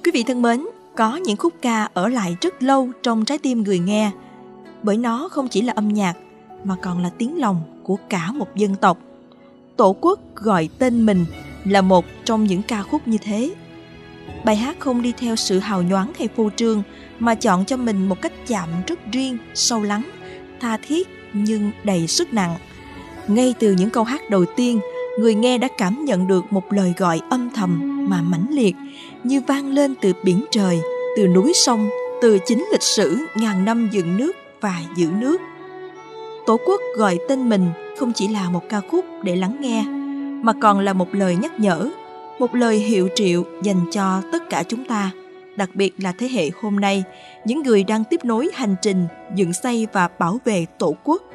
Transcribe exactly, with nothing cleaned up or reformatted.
Quý vị thân mến, có những khúc ca ở lại rất lâu trong trái tim người nghe, bởi nó không chỉ là âm nhạc mà còn là tiếng lòng của cả một dân tộc. Tổ quốc gọi tên mình là một trong những ca khúc như thế. Bài hát không đi theo sự hào nhoáng hay phô trương, mà chọn cho mình một cách chạm rất riêng, sâu lắng, tha thiết nhưng đầy sức nặng. Ngay từ những câu hát đầu tiên, người nghe đã cảm nhận được một lời gọi âm thầm mà mãnh liệt, như vang lên từ biển trời, từ núi sông, từ chính lịch sử ngàn năm dựng nước và giữ nước. Tổ quốc gọi tên mình không chỉ là một ca khúc để lắng nghe, mà còn là một lời nhắc nhở, một lời hiệu triệu dành cho tất cả chúng ta, đặc biệt là thế hệ hôm nay, những người đang tiếp nối hành trình dựng xây và bảo vệ Tổ quốc.